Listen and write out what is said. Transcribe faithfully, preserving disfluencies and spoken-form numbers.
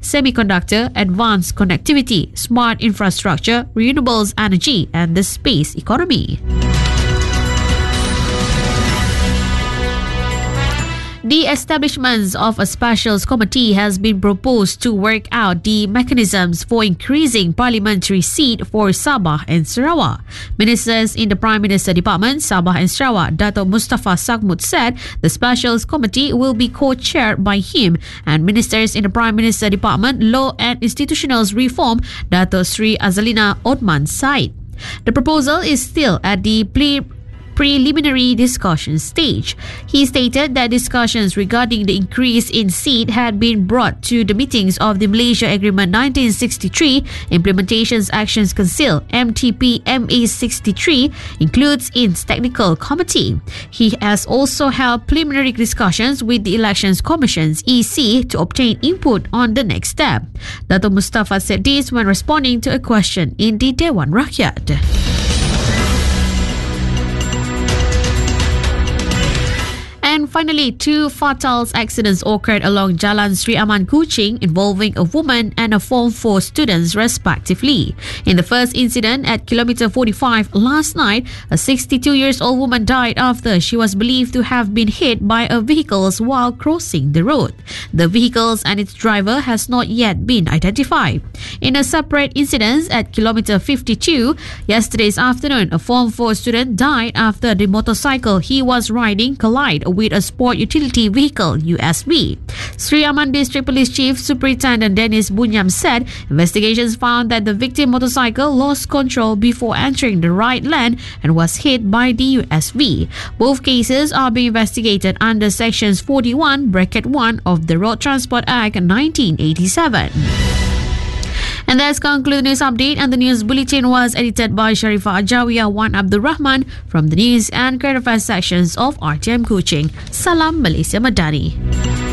semiconductor, advanced connectivity, smart infrastructure, renewables energy, and the space economy. The establishment of a specials committee has been proposed to work out the mechanisms for increasing parliamentary seat for Sabah and Sarawak. Ministers in the Prime Minister Department, Sabah and Sarawak, Dato' Mustafa Sagmud said the specials committee will be co-chaired by him, and Ministers in the Prime Minister Department, Law and Institutional Reform, Dato' Sri Azalina Othman Said. The proposal is still at the pre- preliminary discussion stage. He stated that discussions regarding the increase in seat had been brought to the meetings of the Malaysia Agreement nineteen sixty-three, Implementations Actions Council, M T P M A sixty-three, includes its technical committee. He has also held preliminary discussions with the Elections Commission's E C to obtain input on the next step. Dato' Mustafa said this when responding to a question in the Dewan Rakyat. And finally, two fatal accidents occurred along Jalan Sri Aman Kuching involving a woman and a Form four students respectively. In the first incident at kilometre forty-five last night, a sixty-two-year-old woman died after she was believed to have been hit by a vehicle while crossing the road. The vehicle and its driver has not yet been identified. In a separate incident at kilometre fifty-two, yesterday's afternoon, a Form four student died after the motorcycle he was riding collided with a sport utility vehicle U S V. Sri Aman District Police Chief Superintendent Dennis Bunyam said investigations found that the victim motorcycle lost control before entering the right lane and was hit by the U S V. Both cases are being investigated under Sections forty-one, Bracket one of the Road Transport Act nineteen eighty-seven. And that's concluded the news update, and the news bulletin was edited by Sharifah Ajawiyah Wan Abdul Rahman from the news and current affairs sections of R T M Kuching. Salam Malaysia Madani.